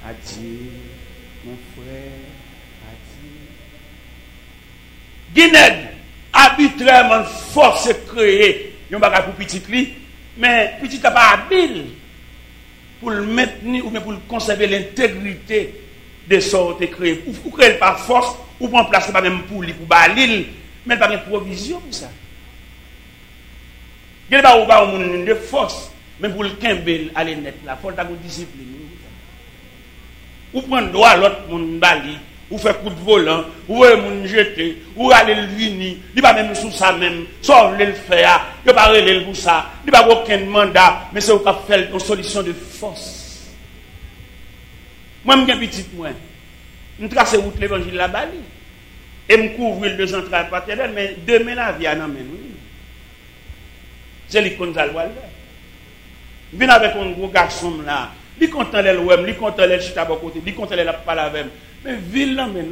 Adieu, mon frère, adieu. Guinée, arbitrairement force créer, yon bagay pour petit li, mais petit n'a pas habile pour le maintenir ou bien pour conserver l'intégrité de sortes créé. Ou créer par force, ou prendre place pas même pour lui, pour balil, mais pas de provision pour ça. Il n'y a pas de force, mais pour le kembel aller net là, il faut avoir une discipline. Ou prendre droit à l'autre monde bali, ou faire coup de volant, ou moun jeter, ou aller le vini, il pas même sous ça même, soit le faire, il pas relé pour ça, il pas aucun mandat, mais c'est au cap faire une solution de force. Moi me petit moi, me tracer route l'évangile la bali et me couvrir le central paternel, mais demain la vie en amène. C'est lui qu'on a le voir. Vient avec un gros garçon là. Il content les web, il content les chita à côté, il content les la parler avec. Mais ville là men.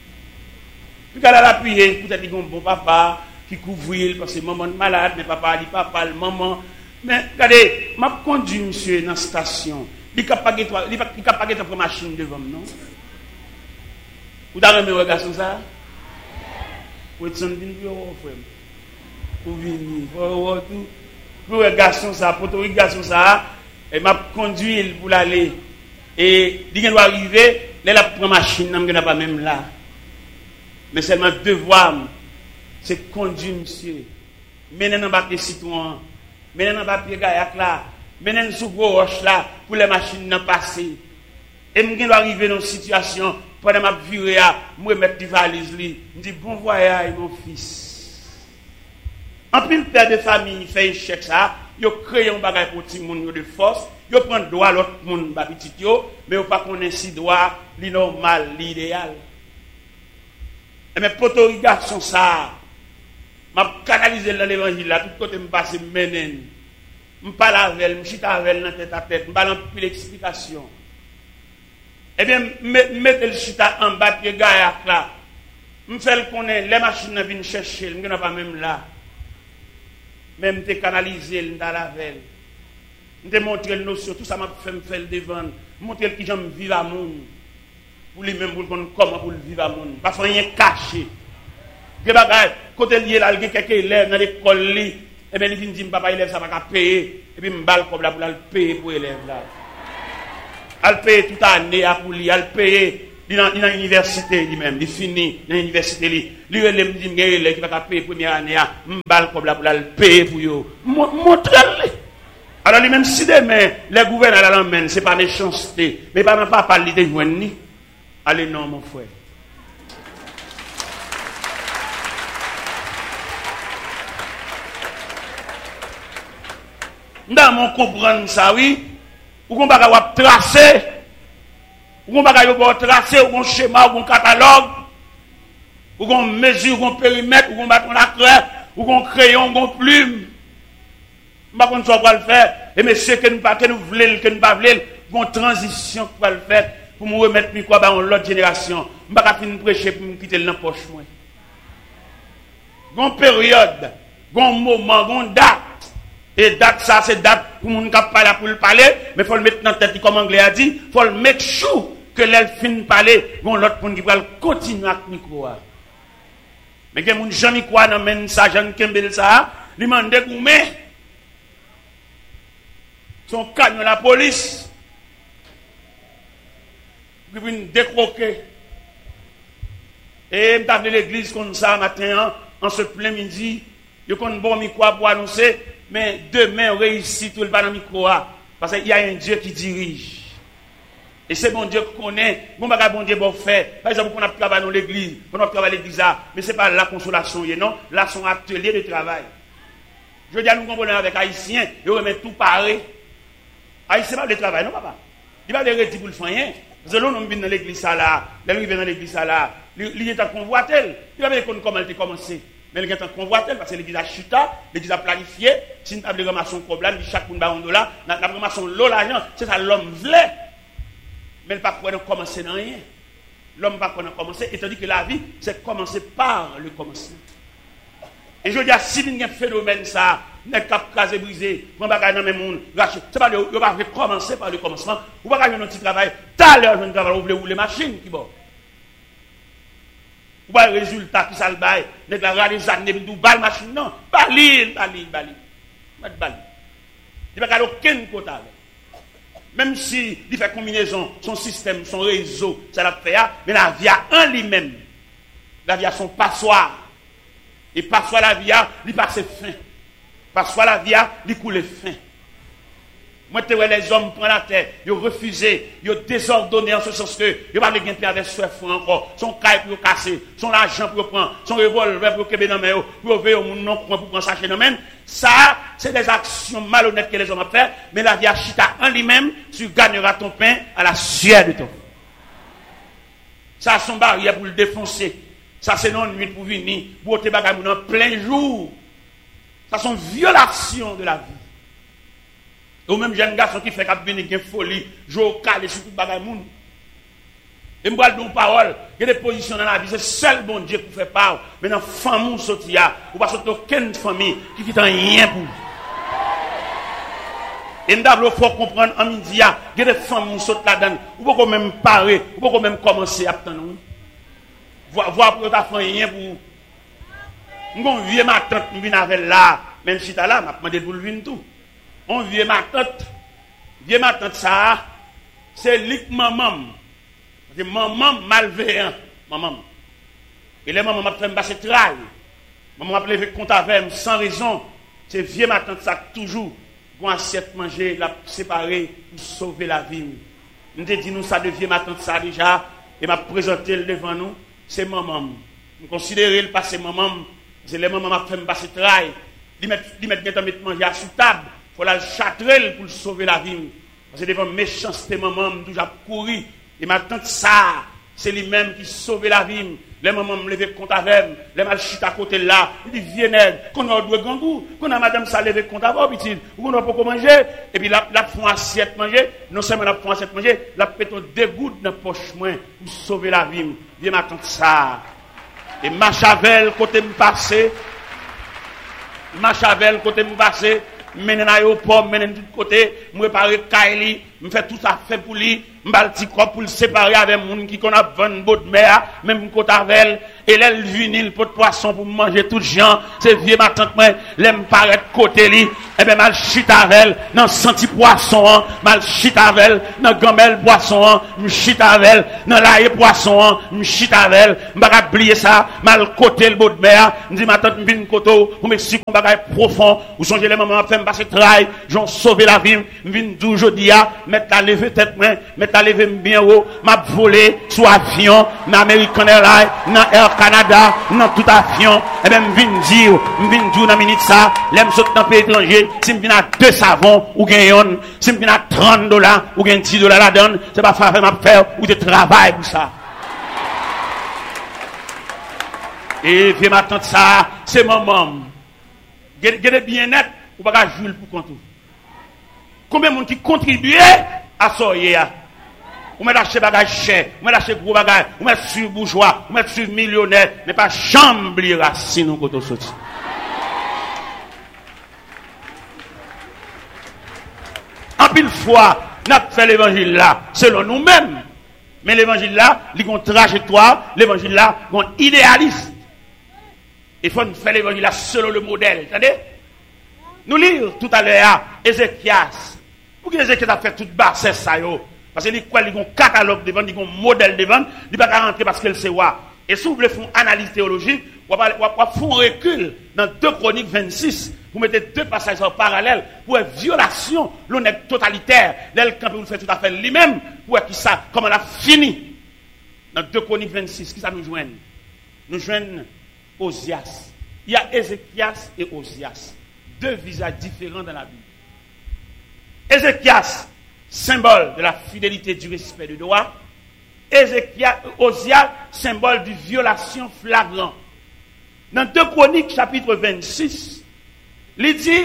Puis elle a appuyé, peut-être qu'il y a un bon papa qui couvre parce que maman est malade, mais papa dit papa, le maman. Mais regardez, m'a conduit monsieur dans la station. Il capable de prendre machine devant non. Vous avez un garçon ça? Vous êtes venu frère. Vous venez, vous tout. Pour un garçon ça, pour un garçon ça, et m'a conduit pour l'aller. Et il doit arriver, là prend machine, n'a pas même là. Mais seulement devoir, c'est conduire monsieur. Mener dans bac des citoyens, mener dans papier gaillac là, mener sous gros roche là pour les machines n'en passer. Et je dois arriver dans une situation pendant ma virée à me mettre des valises li, me dit bon voyage mon fils. En plus, le père de famille fait un chèque ça, il crée un bagage pour tout le monde de force, il prend droit à l'autre monde, petit yo, mais il pas connaît si droit, li normal, l'idéal. Et mes potos garçons ça, m'a canalisé dans l'évangile là, tout côté me passe menen. Me parle avec, me chita avec dans tête à tête, me parle en plus l'explication. Eh bien, mettez le chita en bas pied gaillac là. Me fait le connaître, les machines viennent chercher, me n'a pas même là. Même te canaliser dans la veille. Te montrer le notion, tout ça m'a fait me faire le devant. Montrer qui j'aime vivre à monde. Pour lui même pour comment pour vivre à monde. Pas rien caché. Des bagages, côté lié là, il y a quelques élèves dans l'école li, et bien il vient dire papa élève ça va pas payer et puis me balle comme là pour le payer pour élève là. Elle paye toute année pour lui, elle paye dans l'université lui-même, il finit dans l'université lui. Lui il me dit élève qui va pas payer première année, me balle comme là pour le payer pour yo. Montre-le. Alors lui-même si demain les gouverneurs l'emmènent, c'est pas méchanceté, mais pas papa lui de joindre ni. Allez non mon frère. Dans mon comprendre ça oui, ou qu'on va tracer, ou qu'on va tracer, ou qu'on schéma, ou qu'on catalogue, ou qu'on mesure, ou qu'on périmètre, ou qu'on bâton la claire, ou qu'on crayon, ou qu'on plume. Pas qu'on soit le faire, et monsieur que nous voulons, que nous pas voulons, qu'on transition pour le faire, pour me remettre quoi dans l'autre génération. Je ne vais pas prêcher pour me quitter le poche. Gon période, gon moment, gon date. Et date ça, c'est date pour moun k'ap parler pour le parler, mais faut le mettre dans tête comme anglais a dit, faut le make sure que l'elle fin parler, gon l'autre moun qui va continuer avec micro. Mais gen moun Jean quoi nan men ça Jean Kembel ça, li mande goumé. Son cagne la police. Qui vient décroquer. Et m't'a venu l'église comme ça matin en ce plein midi, yo kon bon micro pour annoncer. Mais demain, on réussit tout le dans le micro. Parce qu'il y a un Dieu qui dirige. Et c'est bon Dieu qui connaît. Bon Dieu bon fait. Par exemple, on a travaillé dans l'église. On a travaillé à l'église. Mais ce n'est pas la consolation. Non, là, c'est un atelier de travail. Je veux dire, nous comprenons avec Haïtiens. Ils remettent tout pareil. Haïtien, pas de travail, non, papa. Il va les retirer pour le faire. Parce que l'on vient dans l'église là. Là, il vient dans l'église là. Il est en convoitel. Il va voir comment elle a commencé. Mais il y a un convoitel parce que l'église a chuta, l'église a planifié. Si nous avons ramassé un problème, chaque monde a $1, nous avons ramassé l'eau, l'argent, c'est ça l'homme voulait. Mais il ne peut pas commencer dans rien. L'homme ne peut pas commencer, étant dit que la vie, c'est commencer par le commencement. Et je dis, si il y a un phénomène, ça, n'est qu'à caser brisé, prend bagage dans mes monde, racheter. C'est pas le, va commencer par le commencement. Ou pas faire un petit travail. Tout à l'heure, je ne travaille pas ou les machines qui bon. Ou pas le résultat qui ça le bail, n'est la réalisation de balle machine non, balil. Il n'y a pas aucun côté. Même si il fait combinaison, son système, son réseau, ça l'a fait, mais la vie a en lui-même. La vie a son passoire. Et passoire la vie a, il passe fin. Passoire la vie a, il coule fin. Moi, tu vois les hommes prennent la terre, ils ont refusé, ils ont désordonné en ce sens que ils n'ont pas de gain avec ce fou encore. Son caille pour casser, son argent pour prendre, son revolver pour qu'il dans main, pour veiller au monde non pour prendre ça chez nous mêmes. Ça, c'est des actions malhonnêtes que les hommes ont fait, mais la vie a chita en lui-même, tu gagneras ton pain à la sueur de ton. Ça, son barrière pour le défoncer. Ça, c'est non nuit pour venir, pour te bagaille en plein jour. Ça, sont violations de la vie. Ou même jeune garçon qui fait qu'il y a une folie, jouer au calé sur tout le bagage. Et je vais dire parole, il y a des positions dans la vie, c'est seul bon Dieu qui fait part. Mais dans la famille, il n'y a aucune famille qui ne fait rien pour vous. Et nous faut comprendre en midi, il y a des familles qui sont là-dedans. Vous pouvez même parer, vous pouvez même commencer à attendre. Voir pour ta famille rien pour vous. Je viens ma tante, je viens avec là, même si tu es là, je vais demander pour le venir tout. On vient ma tante ça, c'est lik maman. C'est maman malveillant, maman. Et les mamans m'a fait me passer travail. Maman m'a levé compte avec sans raison. C'est vieux ma tante ça toujours. Bon assiette manger, la séparer pour sauver la vie. Nous te dit nous ça devient ma tante ça déjà et m'a présenté devant nous, c'est maman. Nous considérer le passé maman, c'est les mamans m'a fait me passer travail. Ils mettent manger à sous table. Il faut la châtrer pour sauver la vie. Parce que devant méchanceté, maman, je toujours couru. Et ma tante, ça, c'est lui-même qui sauve la vie. Les mamans me lever compte avec, les mal chita à côté là. Il dit, viens, qu'on a deux gangou, qu'on a madame ça lever compte avec, petit, ou qu'on a pas manger. Et puis la font assiette manger. Non seulement la font assiette manger, la péton deux gouttes dans la poche moins pour sauver la vie. Viens, ma tante, ça. Et ma chavel, côté me passer. Menen aéroport, menen de tout côté, me préparer Kaili, me fait tout ça fait pour lui, me balti corps pour le séparer avec moun qui connaît 20 bottes de mer, même côté avec et là le vinyle pot de poisson pour manger tout gens, c'est vieux ma tante moi, l'aime paraître côté lui, et ben mal chita avec dans senti poisson, mal chita avec dans gamelle poisson, me chita avec dans l'ail poisson, me chita avec, me pas oublier ça, mal côté le bout de mer, me dit ma tante me vinn koto, pour me si qu'on bagaille profond, ou songez les mamans fait me passer travail, j'ont sauvé la vie, me vinn dou jodi a, mettre la lever tête moi, mettre la lever bien haut, m'a volé sous avion, dans American Airlines, dans Air Canada, dans tout avion, et ben me vinn dire dans minute ça, l'aime saute dans pays étranger, si me vinn à 2 savons ou gagne, si me vinn à $30 ou gagne $10 la donne, c'est pas faire m'a faire ou de travail pour ça. Et viens ma tante ça, c'est maman. Gardez bien net, ou pas jouer pour compte. Combien de monde qui contribue à ça? Ou mettre acheter bagage cher, ou mettre acheter gros bagage, ou mettre sur bourgeois, ou mettre sur millionnaire, mais pas chambler racine au côté sorti. En pile fois, nous avons fait l'évangile là, selon nous-mêmes. Mais l'évangile là, il y a une trajectoire, l'évangile là, il y a un idéalisme. Il faut faire l'évangile là selon le modèle. Attendez? Nous lisons tout à l'heure Ézéchias. Pourquoi Ézéchias a fait toute basse ça yo? Parce qu'il y a un catalogue devant, il y a un modèle devant, il ne va pas rentrer parce qu'elle sait quoi. Et si vous voulez faire une analyse théologique, vous allez faire un recul dans 2 Chroniques 26. Vous mettez 2 passages en parallèle pour une violation, l'honnête totalitaire. Là, quand vous faites tout à fait lui-même, pour qui ça, comment on a fini. Dans 2 Chroniques 26, qui ça nous joigne? Nous joignons Osias. Il y a Ézéchias et Osias. 2 visages différents dans la Bible. Ézéchias, symbole de la fidélité, du respect du droit. Osias, symbole de violation flagrante. Dans 2 Chroniques, chapitre 26, il dit,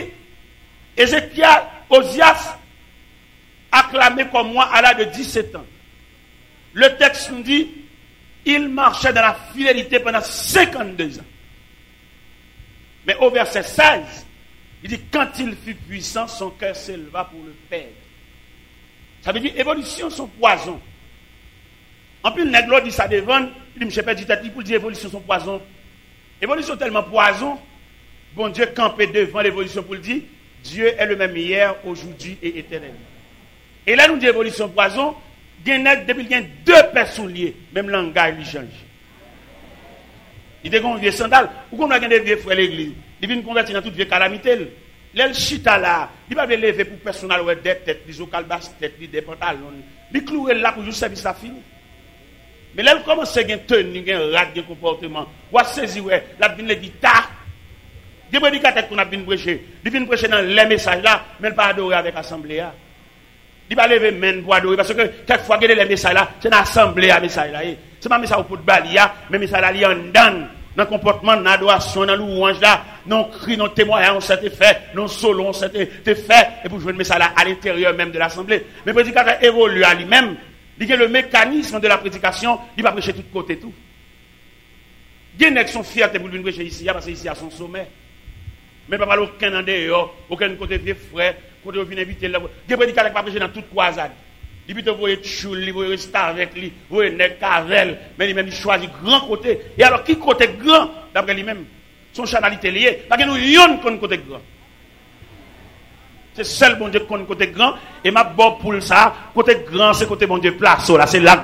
Osias, acclamé comme moi à l'âge de 17 ans. Le texte nous dit, il marchait dans la fidélité pendant 52 ans. Mais au verset 16, Il dit, quand il fut puissant, son cœur s'éleva pour le perdre. Ça veut dire, évolution, son poison. En plus, le nègre dit ça devant, il dit, je ne sais pas, pour dire évolution, son poison. Évolution tellement poison, bon Dieu campé devant l'évolution pour le dire, Dieu est le même hier, aujourd'hui et éternellement. Et là, nous dit évolution poison, depuis qu'il y a deux personnes liées, même langage, il change. Il dit qu'on vieux sandal, ou qu'on a des vieux frères l'église, il vient convertir dans toute vieille calamité. L'el chita là, il va lever pour personnel ou des têtes, des ocalbas têtes, des pantalons, il clouer là pour juste service à fini. Mais là, il commence à tenir, un rat de comportement. Ou à saisir, la vine les guitares. Des prédicateurs qu'on a bien prêché. Il vient prêcher dans les messages là, mais il pas adorer avec l'assemblée. Il va lever main pour adorer. Parce que quelquefois, les messages là, c'est l'assemblée à message là. C'est pas un message pour balia, mais message là, il y a un dan. Dans le comportement, dans l'adoration, dans louange là, non cri, non témoignage, on s'était fait, non solo, on s'était fait. Et pour jouer le message là à l'intérieur même de l'assemblée. Mais le prédicateur évolue à lui-même. Il y a le mécanisme de la prédication, il va prêcher de tous côtés tout. Il y a des gens qui sont fiers pour venir prêcher ici, parce que ici à son sommet. Mais pas mal aucun en dehors, aucun côté vieux frère, côté où vient inviter. Il y a des prédicateurs qui vont prêcher dans toute croisade. Il peut vous voyez choule, vous voyez rester avec lui, vous voyez nèg cavel, mais lui-même il choisit grand côté. Et alors qui côté grand d'après lui-même, son chanalité lié, parce que nous yon qu'on côté grand. C'est seul bon Dieu qu'on côté grand et ma bon pour ça, côté grand c'est côté bon Dieu place là, c'est là.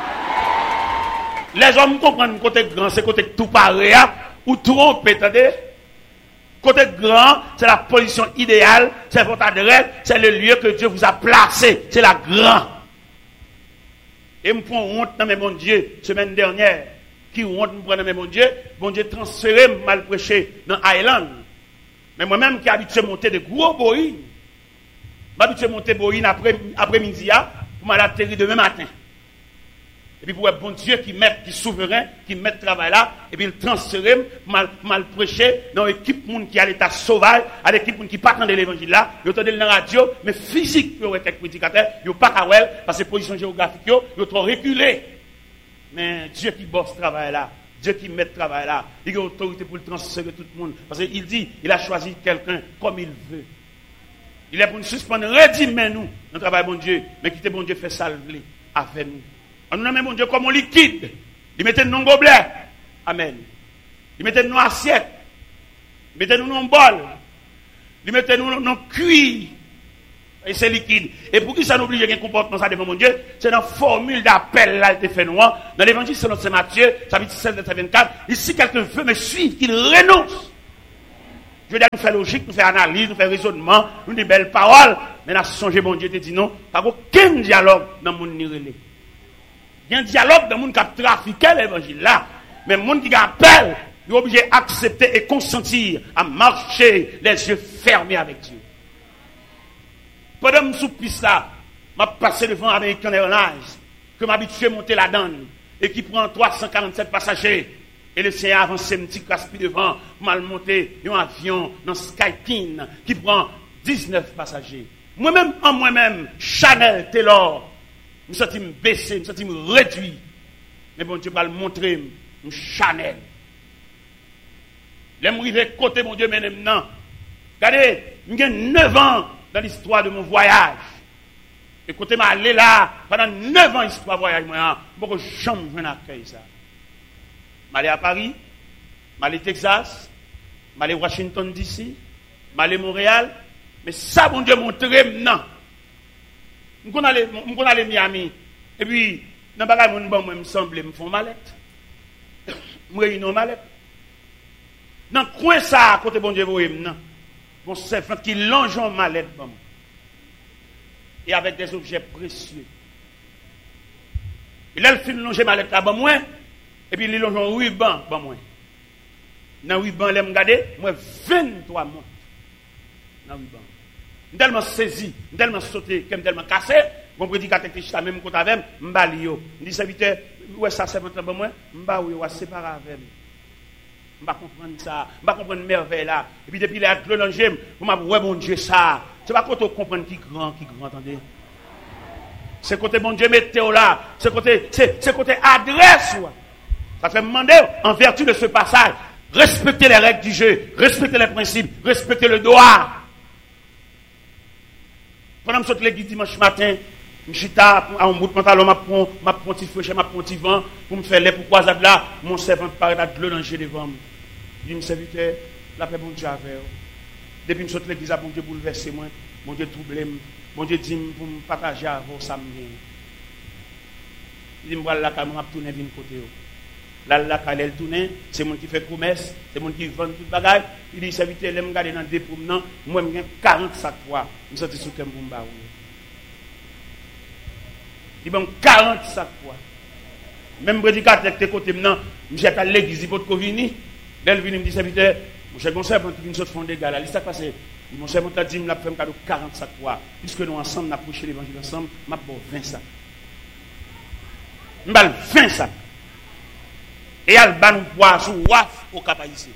Les hommes comprennent côté grand, c'est côté tout pareil ou trompe, attendez. Côté grand, c'est la position idéale, c'est votre adresse, c'est le lieu que Dieu vous a placé, c'est la grande. Et me prend honte dans mes bon Dieu, semaine dernière, qui honte me prend dans mes bon Dieu transféré mal prêché dans Island. Mais moi-même qui habitué à monter de gros boïnes, m'habitué à monter boïnes après-midi, pour m'atterrir demain matin. Et puis pour un bon Dieu qui est souverain, qui met le travail là, et puis il transfère, mal prêcher dans l'équipe qui a l'état sauvage, à l'équipe qui pas de l'évangile là, ils entendent dans la radio, mais physique, ils ont été prédicateurs, ils n'ont pas qu'à parce que position géographique, ils ont trop reculé. Mais Dieu qui bosse ce travail là, Dieu qui met le travail là, il a autorité pour le transférer tout le monde. Parce qu'il dit, il a choisi quelqu'un comme il veut. Il est pour nous suspendre, redimez nous, dans le travail bon Dieu, mais quittez bon Dieu fait salver avec nous. On nous nomme bon Dieu comme un liquide. Il mettait nous dans gobelet. Amen. Il mettait nous dans assiette. Il mettait nous dans bol. Il mettait nous dans cuir. Et c'est liquide. Et pour qui ça n'oblige un comportement ça devant mon Dieu, c'est dans la formule d'appel là, il fait noir. Dans l'évangile selon Saint Matthieu, chapitre 16, verset 24. Ici, quelqu'un veut me suivre, qu'il renonce. Je veux dire, nous faisons logique, nous faisons analyse, nous faisons raisonnement, nous disons belles paroles. Mais là, songez, bon Dieu te dit non, pas aucun dialogue dans mon nirélé. Il y a un dialogue dans le monde qui a trafiqué l'évangile là. Mais le monde qui appelle, il est obligé d'accepter et consentir à marcher les yeux fermés avec Dieu. Pendant que je suis piste là, je passé devant American Airlines, que m'habitué à monter la donne, et qui prend 347 passagers. Et le Seigneur avance un petit caspi devant, mal monté un avion dans Skyteam, qui prend 19 passagers. Moi-même, Chanel, Taylor, je me sens baissé, je me sens réduit. Mais bon Dieu va le montrer, je Chanel. Je suis arrivé côté mon Dieu maintenant. Regardez, j'ai 9 ans dans l'histoire de mon voyage. Et côté m'a allé là, pendant 9 ans l'histoire de voyage, moi, je ne peux jamais accueillir ça. Je suis allé à Paris, je suis allé au Texas, je suis allé à Washington DC, je suis allé à Montréal. Mais ça, bon Dieu, montre maintenant. Je suis allé à Miami. Et puis, dans le bagage, moi, me semble, me font mallette. Je me réunis en mallette. Dans le coin, ça, à côté, bon Dieu, vous voyez maintenant. Bon serpent qui longe en mallette. Et avec des objets précieux. Et là, il fait longer mallette là, moi. Et puis, il longe en ruban, moi. Dans le ruban, je me regarde, moi, 23 mois. Dans le ruban. Je suis tellement saisi, je suis tellement sauté, je suis tellement cassé. Mon prédicateur qui est même côté avec moi, je me dis, serviteur, ouais, ça, c'est votre moi, je vais séparer avec moi. Je vais comprendre ça, je vais comprendre merveille là. Et puis, depuis les actes de l'angème, je vais ouais, bon Dieu, ça. C'est pas quand on comprend qui grand, attendez. C'est côté bon Dieu, météo là. C'est côté adresse. Ça fait me demander, en vertu de ce passage, Respectez les règles du jeu, respectez les principes, respectez le droit. Pendant que je suis l'église dimanche matin, je suis à un bout de pantalon, je prends un petit feu, je prends un petit vent, pour me faire les pourquoi là, mon servant paraît de l'eau danger devant moi. Je me serviteur, la paix, bon Dieu avec vous. Depuis que je suis l'église, bon Dieu bouleverser moi, bon Dieu troubler moi, bon Dieu dit pour me partager avec vous, ça me vient. Il dit, voilà, la caméra tourne vers côté. La calelle tourne, c'est mon qui fait commerce, c'est mon qui vend tout bagage. Il dit, serviteur, je me garde dans des promenants, moi, je 40 sacs poids. Je suis sorti sur le Kembumba. Il dit, 40 sacs poids. Même prédicateur qui est côté maintenant, je suis à l'église, il faut que vini. L'elle vient me dit, serviteur, mon cher conseil, quand tu viens de fond des gars, là, l'histoire passée. Mon cher m'a dit, je fait un cadeau 40 sacs poids. Puisque nous ensemble, nous avons prêché l'évangile ensemble, je vais 20 sacs. Je vais 20 sacs. Et elle va nous boire sous waf au cap ici.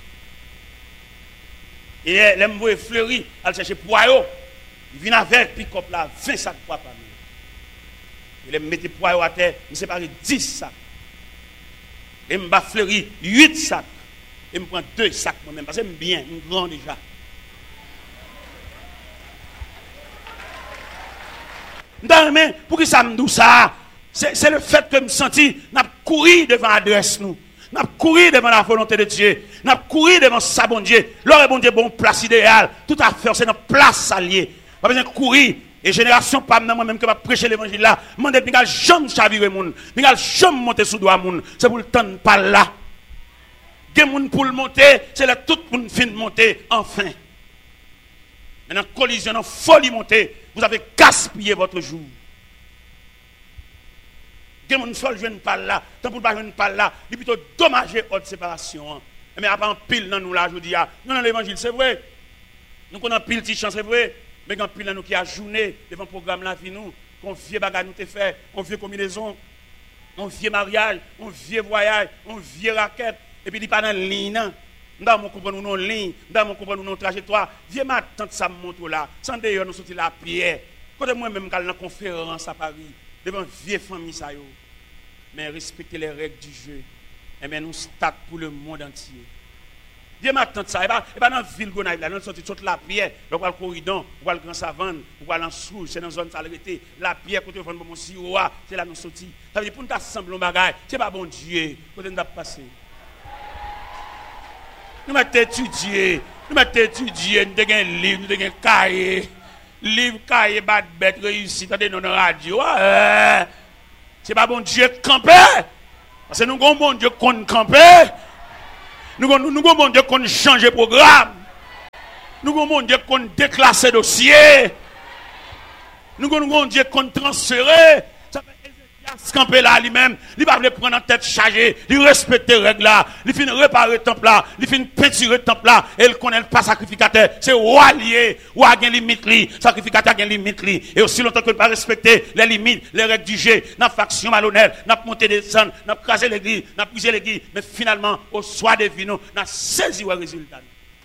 Et elle me voit fleurir, elle cherche poireau. Il vient avec pick-up là, 20 sacs de poids par nous. Il me met poireau à terre, il me sépare 10 sacs. Et me va fleurir 8 sacs. Et me prend 2 sacs moi-même, parce que je bien, je suis grand déjà. Non, pour que ça me dise ça? C'est le fait que je me senti, n'a couru devant l'adresse nous. N'a couru devant la volonté de Dieu. N'a couru devant sa bon Dieu. L'heure est bon Dieu, bon place idéale. Tout à fait, c'est notre place alliée. Pas besoin de courir. Et génération, pas moi-même que va prêcher l'évangile là. Mon Dieu, je jamais chavirer moun. Je jamais monter sous doigt moun. C'est pour le temps pas là. Des moun pour le monter, c'est là tout le monde fin de monter, enfin. Maintenant, collision, folie monter, vous avez gaspillé votre jour. Que mon sol jeune pas là, tant pour pas jeune pas là, il plutôt dommager haute séparation. Mais après en pile dans nous là, je dis non dans l'évangile, c'est vrai. Nous connaissons pile petite chance, c'est vrai. Mais quand pile dans nous qui a journée devant le programme là vie nous, qu'on vieux bagarre nous te fait, on vieux combinaison, on vieux mariage, on vieux voyage, on vieux raquette et puis il pas dans ligne. Dans mon comprendre nous ligne, dans mon comprendre nous trajectoire, vieux ma tante ça monte là, sans d'ailleurs nous sortir la pierre. Quand moi même quand dans conférence à Paris devant vieille famille ça yo. Mais respecter les règles du jeu. Et bien nous start pour le monde entier. Dieu m'attend ça. Et pas dans la ville Gonaïve, là, nous sortons toute la pierre. On va le corridor, on va le grand savane, on va l'ensouche, c'est dans la zone salubrité. La pierre, quand on va mon siroa, c'est là nous sortis. Ça veut dire pour nous assembler un bagage, c'est pas bon Dieu. Quand on a passé. Nous mettons étudier, nous avons un livre, nous avons un cahier. Livre, cahier, bad bête, réussi, dans nos radio. C'est pas bon Dieu camper. Parce que nous avons bon Dieu qu'on camper. Nous avons bon Dieu qu'on change programme. Nous avons bon Dieu qu'on déclasse dossier. Nous avons bon Dieu qu'on transfère. Ça fait Ézéchias camper là lui-même. Il va le prendre en tête chargée. Il respecte les règles là. Il finit réparer le temple là. Il finit peinturer le temple là. Et il connaît pas sacrificateur. C'est roi lié. Roi a une limite li. Sacrificateur a une limite li. Et aussi longtemps que ne pas respecter les limites, les règles du jeu, n'a faction malhonnête, n'a monté des sons, n'a crasé l'église, n'a brisé l'église. Mais finalement, au soir des vinos, n'a saisi le résultat.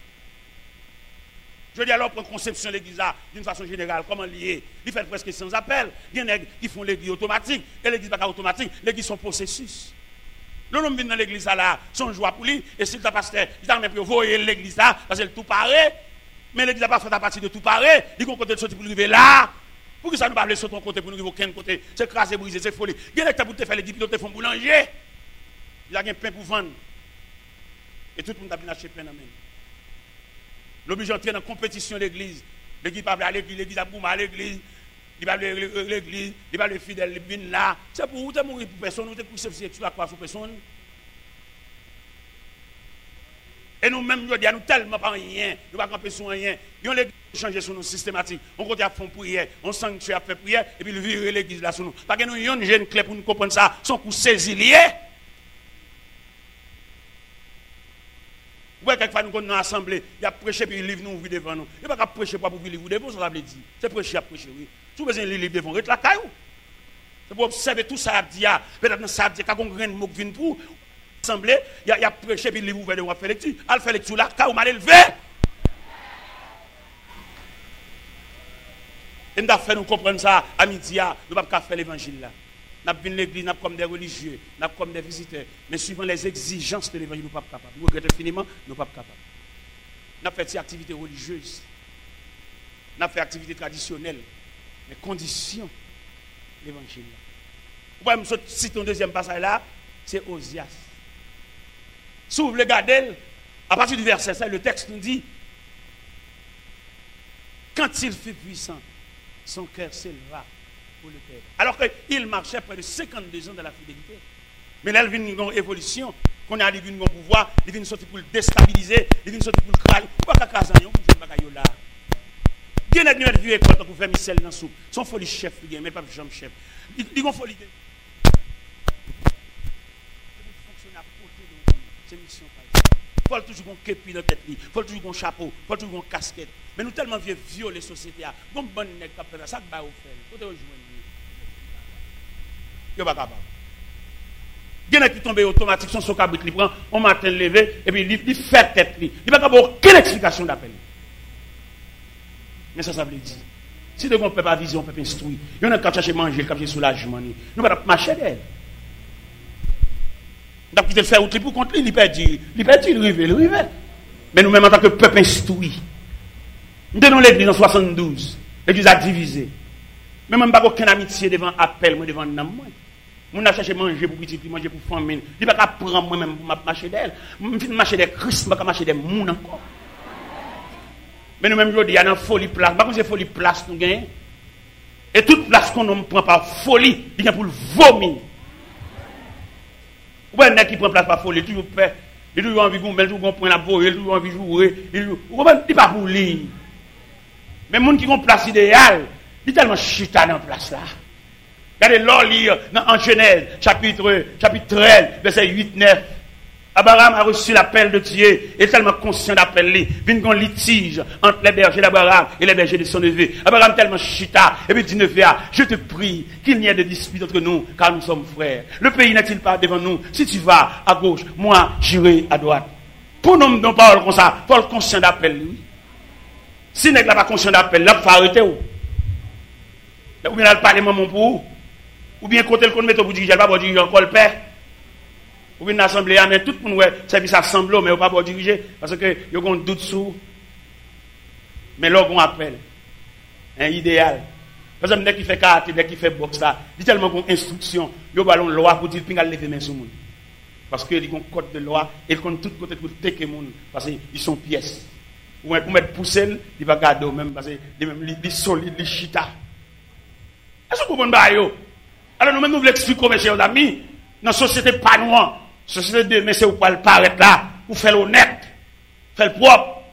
Je dis alors, prendre conception de l'église d'une façon générale, comment lier? Il fait presque sans appel. Il y en a qui font l'église automatique. Et l'église n'est pas automatique, l'église sont processus. L'homme vient dans l'église là, son joie pour lui, et si le pasteur, il a même pu voyer l'église là, parce que tout paraît. Mais l'église n'a pas fait à partir de tout paraît. Il y a un côté de sortir pour arriver là. Pour que ça nous parle sur ton côté, pour nous arriver aucun côté. C'est crasé, brisé, c'est folie. Il y a des gens qui faire l'église, qui font boulanger. Il y a un pain pour vendre. Et tout le monde a bien acheté pain dans la main. L'oblige d'entrer dans la compétition de l'église. L'église ne peut pas aller à l'église, l'église a boumé à l'église. Il va l'église, il va le fidèle, il vient là. C'est pour vous, tu mourir pour personne, vous pour servir sur la croix sur personne. Et nous-mêmes, nous disons, nous tellement pas rien, nous ne pouvons pas camper sur rien. Nous avons changer sur nous systématique. On continue à faire prière, on sanctuaire à faire prière, et puis le virer l'église là sur nous. Parce que nous avons une jeune clé pour nous comprendre ça, son coup saisi lié. Vous voyez, quelquefois, nous sommes dans l'assemblée, il y a prêché, puis il livre nous ouvrir devant nous. Il n'y a pas prêcher pour ouvrir livre devant, ça veut dire. C'est prêcher à prêcher, oui. Si vous avez un livre devant, reste la caillou. C'est pour observer tout ça, peut-être dans ça, quand on a un mot qui vient pour l'assemblée, il y a prêché, puis il livre ouvert devant, on fait lecture. Elle fait lecture là, caillou mal élevé. Et nous avons fait nous comprendre ça à midi, nous ne pouvons pas faire l'évangile là. Nous venons l'église, nous comme des religieux, nous comme des visiteurs. Mais suivant les exigences de l'évangile, nous ne sommes pas capables. Nous regrettons infiniment, nous ne sommes pas capables. Nous avons fait des activités religieuses. Nous avons fait des activités traditionnelles. Mais conditions l'évangile. Vous voyez, je cite un deuxième passage là, c'est Osias. Si vous voulez regarder, à partir du verset 5, le texte nous dit, quand il fut puissant, son cœur s'éleva pour le Père. Alors qu'il marchait près de 52 ans dans la fidélité. Mais là, il vient une évolution. Qu'on a une pouvoir, il vient sortir pour le déstabiliser, il vient sortir pour le crailler. Pourquoi pas caser, on ne là. Il y a des vieux écoles pour faire Michel dans la soupe. Son folie chef, mais pas jamais chef. Il y a folie. Fonctionner à côté de vous. C'est mission par exemple. Il faut toujours qu'on képi dans la tête, il faut toujours qu'on chapeau, il faut toujours qu'on casquette. Mais nous tellement vieux violer la société, comme bon nèg qui fait ça, ça va au faire. Côté rejoindre. Yo pas capable. Il y a qui tombe automatique son cabrit, il prend on matin levé et puis il fait tête lui. Il pas capable aucune explication d'appel. Mais ça veut dire si de on peut pas vision, on peut pas instruire. Il y en a qui chercher manger, qui chercher soulagement. Nous pas marcher d'elle. Donc, il fait outre pour contre lui, il perd, il rive. Mais nous-mêmes, en tant que peuple instruit, nous tenons l'église en 72. L'église a divisé. Mais même pas aucune amitié devant appel, moi devant nam moi. Nous avons cherché manger pour petit, manger pour famille. Il ne va pas prendre moi-même pour marcher d'elle. Je vais marcher des Christ, je vais marcher des mouns encore. Mais nous-mêmes, il y a une folie place. Par contre, c'est folie place nous gagnons. Et toute place qu'on ne prend par folie, il y a pour le vomir. Ou bien, il qui prend place par folie, il toujours peur. Il toujours envie de gommer, il toujours prendre la voie, il toujours envie de jouer. Il n'est pas pour lui. Mais les gens qui ont une place idéale, il est tellement chita dans la place là. Regardez l'or lire en Genèse, chapitre 13, verset 8-9. Abraham a reçu l'appel de Dieu, et tellement conscient d'appel lui. Il y a un litige entre les bergers d'Abraham et les bergers de son neveu. Abraham tellement chita, et puis dit neveu, je te prie qu'il n'y ait de dispute entre nous, car nous sommes frères. Le pays n'est-il pas devant nous? Si tu vas à gauche, moi j'irai à droite. Pour nous, non parole comme ça, Paul conscient d'appel lui. Si n'est pas conscient d'appel, là, il faut arrêter. Ou bien il parle maman pour vous. Ou bien côté le compte méthode pour diriger, il va pas diriger encore le père. Ou bien l'assemblée, mais tout le monde ouais, service assemblée, mais on va pas diriger parce que il y a un doute sur. Mais là on appelle un idéal. Par exemple, dès qu'il fait karaté, dès qu'il fait boxe là, il tellement qu'on instruction, il y a une loi pour dire pinga lever main sur monde. Parce que il y a un code de loi et qu'on tout côté pour tecker monde parce qu'ils sont pièces. Ou pour mettre pousser, il va garder même parce que les solides, les chita. Est-ce que vous comprenez yo? Alors nous-mêmes nous voulons expliquer mes chers amis, dans la société pas noire, société de mais c'est où pas le paraître là, pour faire l'honnête, faire le propre.